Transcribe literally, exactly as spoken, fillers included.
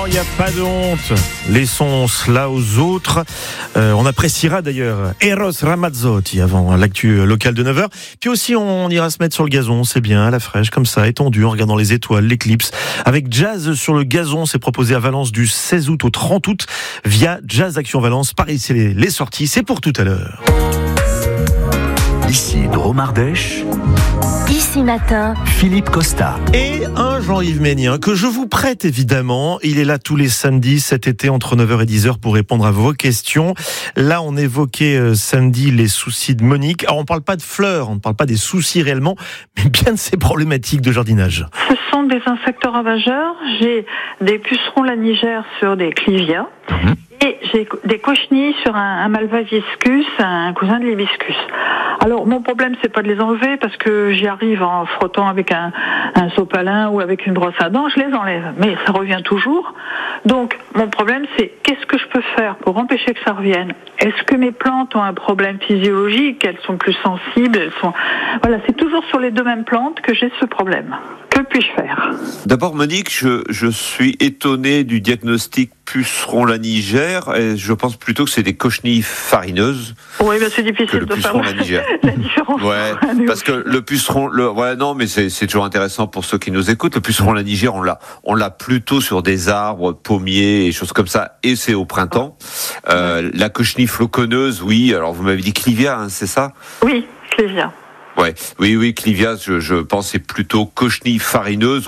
il n'y a pas de honte. Laissons cela aux autres. Euh, on appréciera d'ailleurs Eros Ramazzotti avant l'actu locale de neuf heures. Puis aussi, on ira se mettre sur le gazon, c'est bien, à la fraîche, comme ça, étendu, en regardant les étoiles, l'éclipse. Avec Jazz sur le gazon, c'est proposé à Valence du seize août au trente août via Jazz Action Valence. Paris, c'est les, les sorties, c'est pour tout à l'heure. Ici Dromardèche. Ici Matin, Philippe Costa. Et un Jean-Yves Ménien que je vous prête évidemment. Il est là tous les samedis cet été entre neuf heures et dix heures pour répondre à vos questions. Là, on évoquait euh, samedi les soucis de Monique. Alors, on ne parle pas de fleurs, on ne parle pas des soucis réellement, mais bien de ses problématiques de jardinage. Ce sont des insectes ravageurs. J'ai des pucerons lanigères sur des clivias. Mmh. Et j'ai des cochenilles sur un, un malvaviscus, un cousin de l'hibiscus. Alors, mon problème, c'est pas de les enlever parce que j'y arrive en frottant avec un, un sopalin ou avec une brosse à dents, je les enlève. Mais ça revient toujours. Donc, mon problème, c'est qu'est-ce que je peux faire pour empêcher que ça revienne? Est-ce que mes plantes ont un problème physiologique? Elles sont plus sensibles? Elles sont... Voilà, c'est toujours sur les deux mêmes plantes que j'ai ce problème. Que puis-je faire? D'abord, Monique, je, je suis étonné du diagnostic puceron lanigère et je pense plutôt que c'est des cochenilles farineuses. Oui, ben c'est difficile de faire lanigère. La différence. Ouais, parce que le puceron, le, ouais, non, mais c'est, c'est toujours intéressant pour ceux qui nous écoutent. Le puceron lanigère, on l'a, on l'a plutôt sur des arbres, pommiers et choses comme ça, et c'est au printemps. Euh, la cochenille floconneuse, oui. Alors vous m'avez dit clivia, hein, c'est ça? Oui, clivia. Ouais, oui, oui, clivia, je, je pense c'est plutôt cochenille farineuse.